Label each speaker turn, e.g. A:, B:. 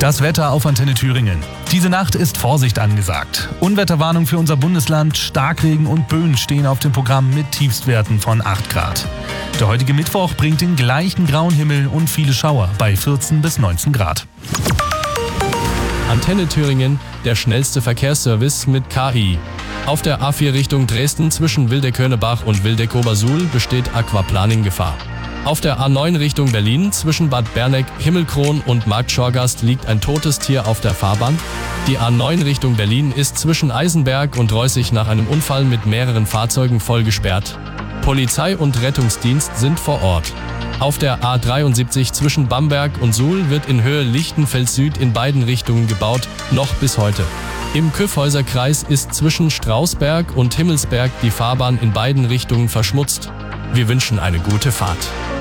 A: Das Wetter auf Antenne Thüringen. Diese Nacht ist Vorsicht angesagt. Unwetterwarnung für unser Bundesland, Starkregen und Böen stehen auf dem Programm mit Tiefstwerten von 8 Grad. Der heutige Mittwoch bringt den gleichen grauen Himmel und viele Schauer bei 14 bis 19 Grad.
B: Antenne Thüringen, der schnellste Verkehrsservice mit KI. Auf der A4 Richtung Dresden zwischen Wildeck-Hörnebach und Wildeck-Obersuhl besteht Aquaplaning-Gefahr. Auf der A9 Richtung Berlin zwischen Bad Berneck, Himmelkron und Markt Schorgast liegt ein totes Tier auf der Fahrbahn. Die A9 Richtung Berlin ist zwischen Eisenberg und Reußig nach einem Unfall mit mehreren Fahrzeugen voll gesperrt. Polizei und Rettungsdienst sind vor Ort. Auf der A73 zwischen Bamberg und Suhl wird in Höhe Lichtenfels Süd in beiden Richtungen gebaut, noch bis heute. Im Kyffhäuserkreis ist zwischen Strausberg und Himmelsberg die Fahrbahn in beiden Richtungen verschmutzt. Wir wünschen eine gute Fahrt.